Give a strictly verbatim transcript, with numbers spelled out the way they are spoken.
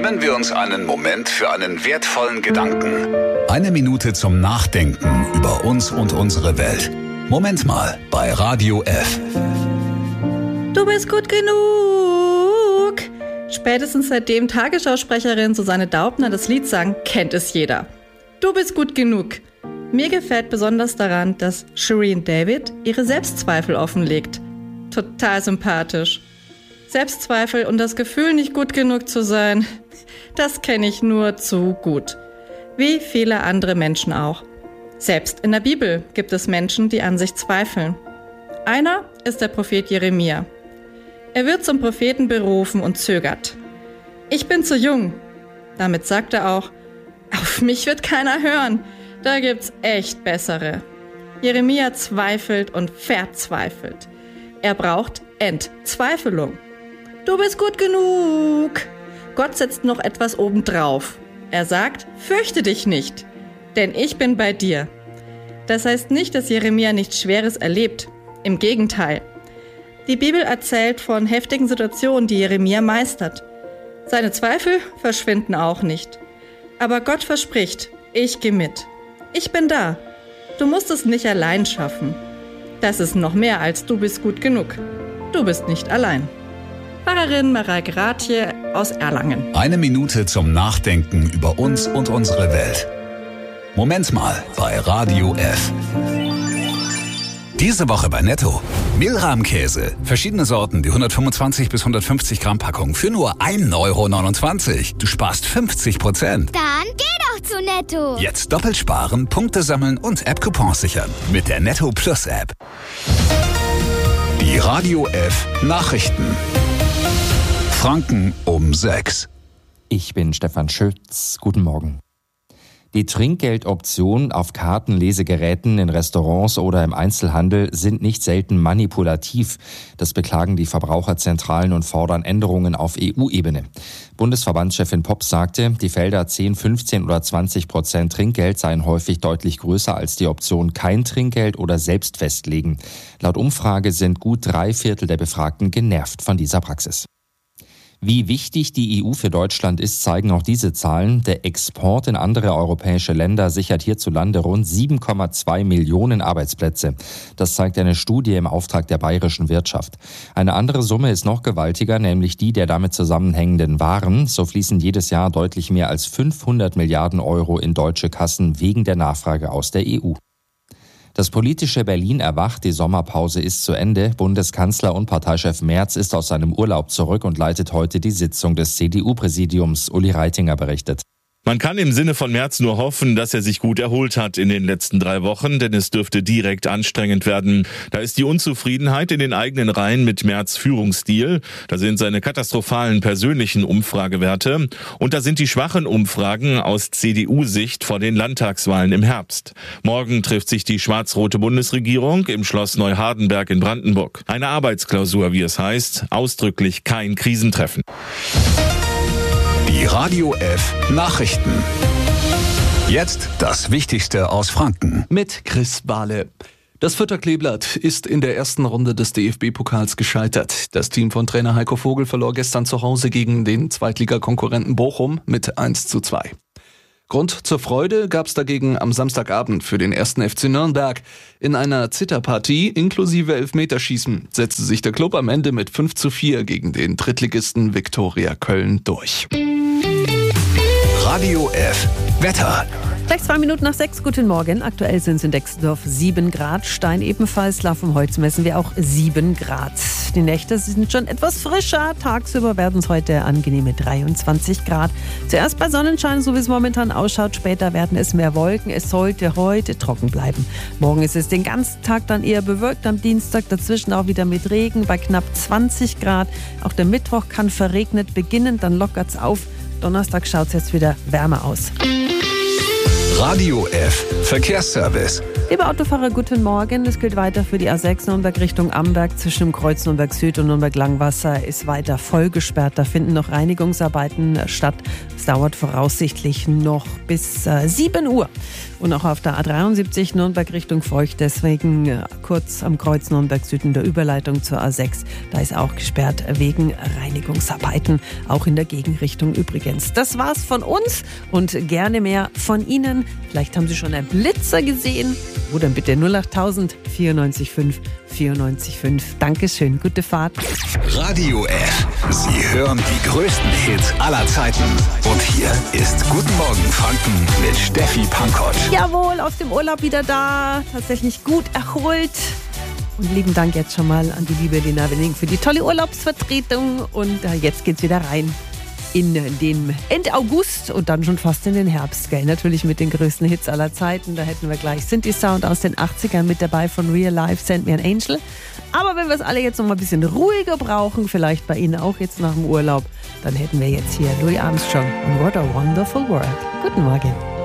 Nehmen wir uns einen Moment für einen wertvollen Gedanken. Eine Minute zum Nachdenken über uns und unsere Welt. Moment mal bei Radio F. Du bist gut genug. Spätestens seitdem Tagesschausprecherin Susanne Daubner das Lied sang, kennt es jeder. Du bist gut genug. Mir gefällt besonders daran, dass Shirin David ihre Selbstzweifel offenlegt. Total sympathisch. Selbstzweifel und das Gefühl, nicht gut genug zu sein, das kenne ich nur zu gut. Wie viele andere Menschen auch. Selbst in der Bibel gibt es Menschen, die an sich zweifeln. Einer ist der Prophet Jeremia. Er wird zum Propheten berufen und zögert. Ich bin zu jung. Damit sagt er auch, auf mich wird keiner hören. Da gibt's echt bessere. Jeremia zweifelt und verzweifelt. Er braucht Entzweifelung. Du bist gut genug. Gott setzt noch etwas obendrauf. Er sagt, fürchte dich nicht, denn ich bin bei dir. Das heißt nicht, dass Jeremia nichts Schweres erlebt. Im Gegenteil. Die Bibel erzählt von heftigen Situationen, die Jeremia meistert. Seine Zweifel verschwinden auch nicht. Aber Gott verspricht, ich gehe mit. Ich bin da. Du musst es nicht allein schaffen. Das ist noch mehr als du bist gut genug. Du bist nicht allein. Pfarrerin Mareike Rathje aus Erlangen. Eine Minute zum Nachdenken über uns und unsere Welt. Moment mal bei Radio F. Diese Woche bei Netto. Milrahmkäse. Verschiedene Sorten, die hundertfünfundzwanzig bis hundertfünfzig Gramm Packung für nur ein Euro neunundzwanzig. Du sparst fünfzig Prozent. Dann geh doch zu Netto. Jetzt doppelt sparen, Punkte sammeln und App-Coupons sichern. Mit der Netto Plus App. Die Radio F Nachrichten. Franken um sechs. Ich bin Stefan Schütz. Guten Morgen. Die Trinkgeldoptionen auf Kartenlesegeräten in Restaurants oder im Einzelhandel sind nicht selten manipulativ. Das beklagen die Verbraucherzentralen und fordern Änderungen auf E U-Ebene. Bundesverbandschefin Pops sagte, die Felder zehn, fünfzehn oder zwanzig Prozent Trinkgeld seien häufig deutlich größer als die Option kein Trinkgeld oder selbst festlegen. Laut Umfrage sind gut drei Viertel der Befragten genervt von dieser Praxis. Wie wichtig die E U für Deutschland ist, zeigen auch diese Zahlen. Der Export in andere europäische Länder sichert hierzulande rund sieben Komma zwei Millionen Arbeitsplätze. Das zeigt eine Studie im Auftrag der bayerischen Wirtschaft. Eine andere Summe ist noch gewaltiger, nämlich die der damit zusammenhängenden Waren. So fließen jedes Jahr deutlich mehr als fünfhundert Milliarden Euro in deutsche Kassen wegen der Nachfrage aus der E U. Das politische Berlin erwacht, die Sommerpause ist zu Ende. Bundeskanzler und Parteichef Merz ist aus seinem Urlaub zurück und leitet heute die Sitzung des C D U-Präsidiums. Uli Reitinger berichtet. Man kann im Sinne von Merz nur hoffen, dass er sich gut erholt hat in den letzten drei Wochen, denn es dürfte direkt anstrengend werden. Da ist die Unzufriedenheit in den eigenen Reihen mit Merz' Führungsstil, da sind seine katastrophalen persönlichen Umfragewerte und da sind die schwachen Umfragen aus C D U-Sicht vor den Landtagswahlen im Herbst. Morgen trifft sich die schwarz-rote Bundesregierung im Schloss Neuhardenberg in Brandenburg. Eine Arbeitsklausur, wie es heißt, ausdrücklich kein Krisentreffen. Die Radio F Nachrichten. Jetzt das Wichtigste aus Franken. Mit Chris Bahle. Das Fürther Kleeblatt ist in der ersten Runde des D F B-Pokals gescheitert. Das Team von Trainer Heiko Vogel verlor gestern zu Hause gegen den Zweitligakonkurrenten Bochum mit eins zu zwei. Grund zur Freude gab es dagegen am Samstagabend für den ersten F C Nürnberg. In einer Zitterpartie inklusive Elfmeterschießen setzte sich der Klub am Ende mit fünf zu vier gegen den Drittligisten Viktoria Köln durch. Radio F Wetter. Gleich zwei Minuten nach sechs, guten Morgen. Aktuell sind es in Dexendorf sieben Grad, Stein ebenfalls, Laufenholz messen wir auch sieben Grad. Die Nächte sind schon etwas frischer, tagsüber werden es heute angenehme dreiundzwanzig Grad. Zuerst bei Sonnenschein, so wie es momentan ausschaut, später werden es mehr Wolken. Es sollte heute trocken bleiben. Morgen ist es den ganzen Tag dann eher bewölkt, am Dienstag dazwischen auch wieder mit Regen bei knapp zwanzig Grad. Auch der Mittwoch kann verregnet beginnen, dann lockert es auf. Donnerstag schaut es jetzt wieder wärmer aus. Radio F Verkehrsservice. Liebe Autofahrer, guten Morgen. Es gilt weiter für die A sechs Nürnberg Richtung Amberg. Zwischen dem Kreuz Nürnberg Süd und Nürnberg Langwasser ist weiter voll gesperrt. Da finden noch Reinigungsarbeiten statt. Es dauert voraussichtlich noch bis äh, sieben Uhr. Und auch auf der A dreiundsiebzig Nürnberg Richtung Feucht. Deswegen äh, kurz am Kreuz Nürnberg Süd in der Überleitung zur A sechs. Da ist auch gesperrt wegen Reinigungsarbeiten. Auch in der Gegenrichtung übrigens. Das war's von uns und gerne mehr von Ihnen. Vielleicht haben Sie schon einen Blitzer gesehen. Wo denn bitte? null achttausend vierundneunzig fünf vierundneunzig fünf. Dankeschön, gute Fahrt. Radio F. Sie hören die größten Hits aller Zeiten. Und hier ist Guten Morgen Franken mit Steffi Pankott. Jawohl, aus dem Urlaub wieder da. Tatsächlich gut erholt. Und lieben Dank jetzt schon mal an die liebe Lena Wenning für die tolle Urlaubsvertretung. Und äh, jetzt geht's wieder rein in den Ende August und dann schon fast in den Herbst, gell? Natürlich mit den größten Hits aller Zeiten. Da hätten wir gleich Synthi Sound aus den achtzigern mit dabei von Real Life, Send Me an Angel. Aber wenn wir es alle jetzt noch mal ein bisschen ruhiger brauchen, vielleicht bei Ihnen auch jetzt nach dem Urlaub, dann hätten wir jetzt hier Louis Armstrong und What a Wonderful World. Guten Morgen.